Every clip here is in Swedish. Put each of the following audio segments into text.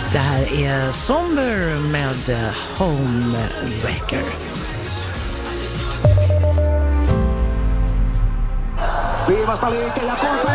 Det här är Somber med Homewrecker. Viivasta liike ja Kosta.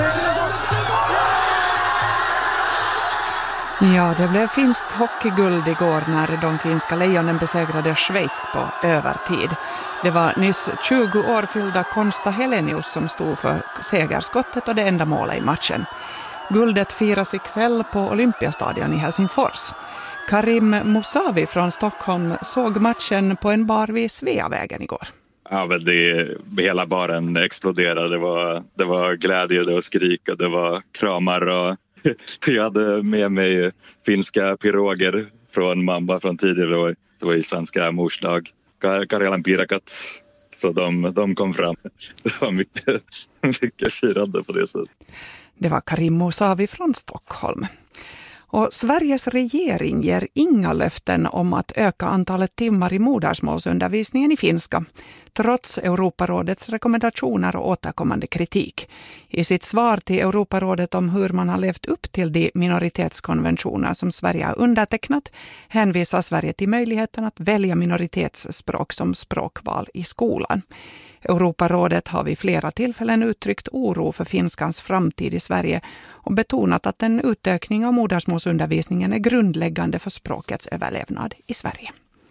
Ja, det blev finskt hockeyguld igår när de finska lejonen besegrade Schweiz på övertid. Det var nyss 20 år fyllda Konsta Helenius som stod för segerskottet och det enda målet i matchen. Guldet firas ikväll på Olympiastadion i Helsingfors. Karim Musavi från Stockholm såg matchen på en bar vid Sveavägen igår. Ja, men hela baren exploderade. Det var glädje, det var skrik och det var kramar. Och jag hade med mig finska piroger från mamma från tidigare. Det var i svenska morslag. Karjalan pirakat. Så de kom fram. Det var mycket firande på det sättet. Det var Karim Musavi från Stockholm. Och Sveriges regering ger inga löften om att öka antalet timmar i modersmålsundervisningen i finska, trots Europarådets rekommendationer och återkommande kritik. I sitt svar till Europarådet om hur man har levt upp till de minoritetskonventioner som Sverige har undertecknat hänvisar Sverige till möjligheten att välja minoritetsspråk som språkval i skolan. Europarådet har vid flera tillfällen uttryckt oro för finskans framtid i Sverige och betonat att en utökning av modersmålsundervisningen är grundläggande för språkets överlevnad i Sverige.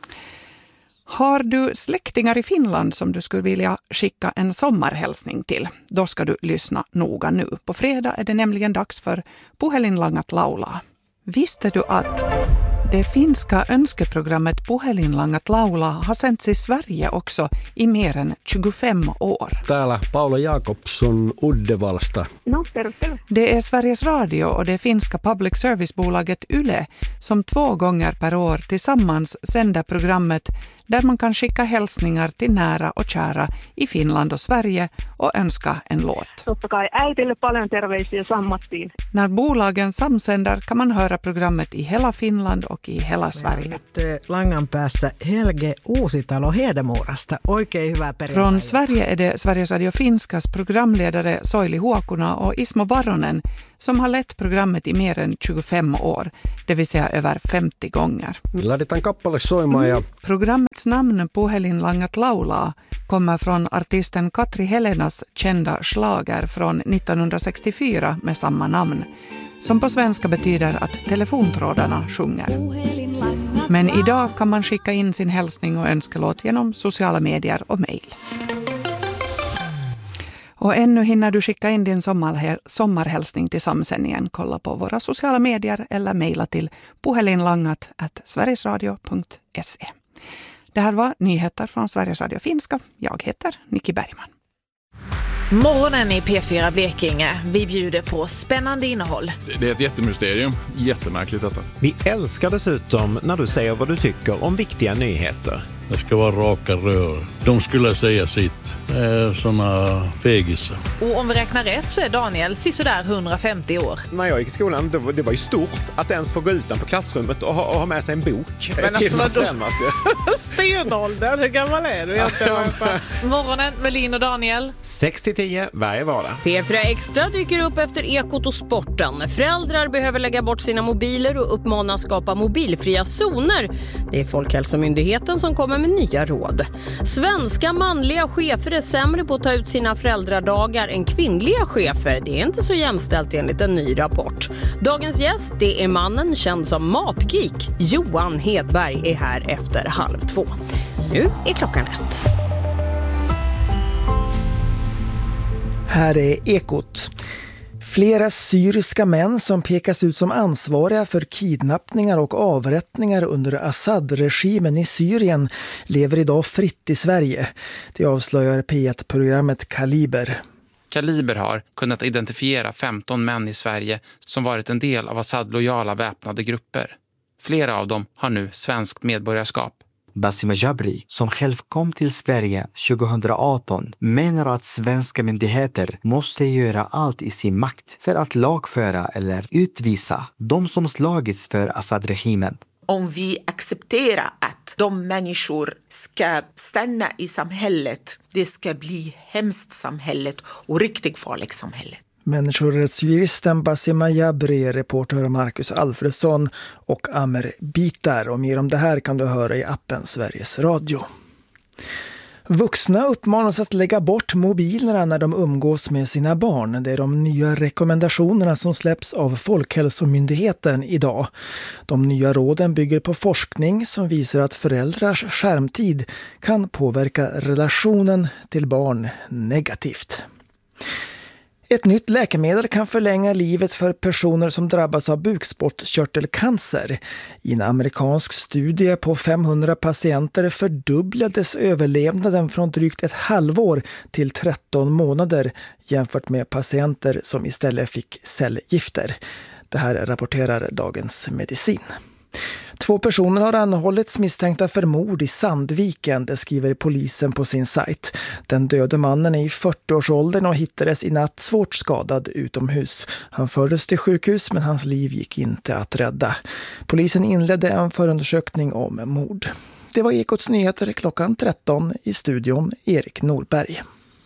Har du släktingar i Finland som du skulle vilja skicka en sommarhälsning till? Då ska du lyssna noga nu. På fredag är det nämligen dags för Puhelinlangat laulaa. Visste du att det finska önskeprogrammet Puhelinlangat laulaa har sänts i Sverige också i mer än 25 år? Täällä Paula Jakobsson Uddevallsta. Det är Sveriges Radio och det finska public service-bolaget Yle som 2 gånger per år tillsammans sänder programmet där man kan skicka hälsningar till nära och kära i Finland och Sverige och önska en låt. Totta kai äitille paljon terveisiä sammattiin. När bolagen samsänder kan man höra programmet i hela Finland och i hela Sverige. Nyt langan päässä Helge Uusitalo Hedemorasta. Oikein hyvää perjantai. Från Sverige är det Sveriges Radio Finskas programledare Soili Huokuna och Ismo Varonen som har lett programmet i mer än 25 år, det vill säga över 50 gånger. Laitetaan kappale soimaan ja Programmets namn Puhelinlangat laulaa kommer från artisten Katri Helenas kända schlager från 1964 med samma namn, som på svenska betyder att telefontrådarna sjunger. Men idag kan man skicka in sin hälsning och önskelåt genom sociala medier och mejl. Och ännu hinner du skicka in din sommarhälsning till samsändningen. Kolla på våra sociala medier eller mejla till puhelinlangat@sverigesradio.se. Det här var nyheter från Sveriges Radio Finska. Jag heter Nikki Bergman. Morgonen i P4 Blekinge. Vi bjuder på spännande innehåll. Det är ett jättemysterium. Jättemärkligt detta. Vi älskar dessutom när du säger vad du tycker om viktiga nyheter. Det ska vara raka rör. De skulle säga sitt. Såna fegisar. Och om vi räknar rätt så är Daniel sisådär 150 år. När jag gick i skolan, det var ju stort att ens få gå utanför klassrummet och ha med sig en bok. Men alltså vadå? Stenåldern, hur gammal är du? Morgonen med Lin och Daniel. 6-10 varje vardag. P4 Extra dyker upp efter Ekot och sporten. Föräldrar behöver lägga bort sina mobiler och uppmanas skapa mobilfria zoner. Det är Folkhälsomyndigheten som kommer med nya råd. Svenska manliga chefer är sämre på att ta ut sina föräldradagar än kvinnliga chefer. Det är inte så jämställt enligt en ny rapport. Dagens gäst, det är mannen känd som matgeek. Johan Hedberg är här efter 1:30. Nu är klockan 1. Här är Ekot. Flera syriska män som pekas ut som ansvariga för kidnappningar och avrättningar under Assad-regimen i Syrien lever idag fritt i Sverige. Det avslöjar P1-programmet Kaliber. Kaliber har kunnat identifiera 15 män i Sverige som varit en del av Assad-lojala väpnade grupper. Flera av dem har nu svenskt medborgarskap. Basim Jabri, som själv kom till Sverige 2018, menar att svenska myndigheter måste göra allt i sin makt för att lagföra eller utvisa de som slagits för Assad-regimen. Om vi accepterar att de människor ska stanna i samhället, det ska bli hemskt samhället och riktigt farligt samhället. Människorättsjuristen Basima Jabri, reporter Marcus Alfredsson och Amer Bitar. Och mer om det här kan du höra i appen Sveriges Radio. Vuxna uppmanas att lägga bort mobilerna när de umgås med sina barn. Det är de nya rekommendationerna som släpps av Folkhälsomyndigheten idag. De nya råden bygger på forskning som visar att föräldrars skärmtid kan påverka relationen till barn negativt. Ett nytt läkemedel kan förlänga livet för personer som drabbas av bukspottkörtelcancer. I en amerikansk studie på 500 patienter fördubblades överlevnaden från drygt ett halvår till 13 månader jämfört med patienter som istället fick cellgifter. Det här rapporterar Dagens Medicin. 2 personer har anhållits misstänkta för mord i Sandviken, det skriver polisen på sin sajt. Den döde mannen är i 40-årsåldern och hittades i natt svårt skadad utomhus. Han fördes till sjukhus men hans liv gick inte att rädda. Polisen inledde en förundersökning om mord. Det var Ekots nyheter klockan 13 i studion Erik Norberg.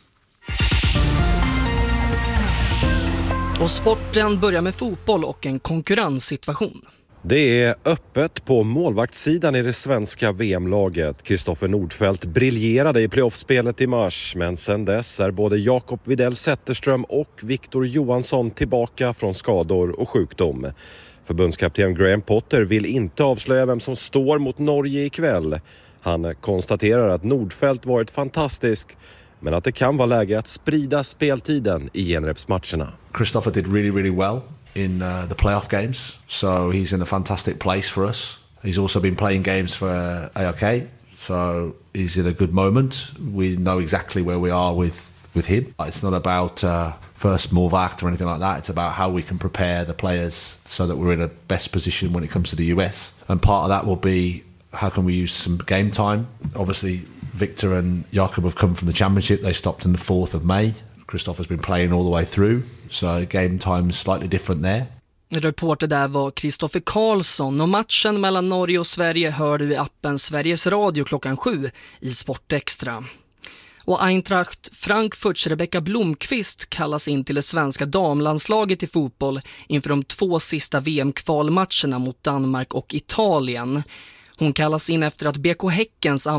Och sporten börjar med fotboll och en konkurrenssituation. Det är öppet på målvaktssidan i det svenska VM-laget. Kristoffer Nordfeldt briljerade i playoffspelet i mars, men sedan dess är både Jakob Widell Zetterström och Victor Johansson tillbaka från skador och sjukdom. Förbundskapten Graham Potter vill inte avslöja vem som står mot Norge ikväll. Han konstaterar att Nordfeldt varit fantastisk, men att det kan vara läge att sprida speltiden i genrepsmatcherna. Kristoffer did really well in the playoff games, so he's in a fantastic place for us. He's also been playing games for ARK, so he's in a good moment. We know exactly where we are with him. It's not about first move act or anything like that. It's about how we can prepare the players so that we're in a best position when it comes to the US. And part of that will be how can we use some game time. Obviously Victor and Jakob have come from the championship. They stopped on the 4th of May. Kristoffer's been playing all the way through, so game time is slightly different there. Reporter där var Kristoffer Karlsson och matchen mellan Norge och Sverige hör du i appen Sveriges Radio klockan 7 i Sportextra. Och Eintracht Frankfurts Rebecka Blomqvist kallas in till det svenska damlandslaget i fotboll inför de 2 sista VM-kvalmatcherna mot Danmark och Italien. Hon kallas in efter att BK Häckens